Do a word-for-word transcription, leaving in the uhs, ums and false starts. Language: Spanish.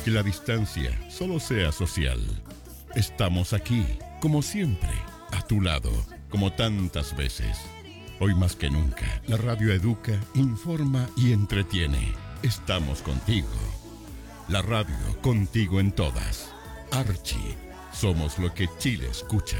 que la distancia solo sea social. Estamos aquí, como siempre, a tu lado, como tantas veces. Hoy más que nunca, la radio educa, informa y entretiene. Estamos contigo. La radio contigo en todas. Archie, somos lo que Chile escucha.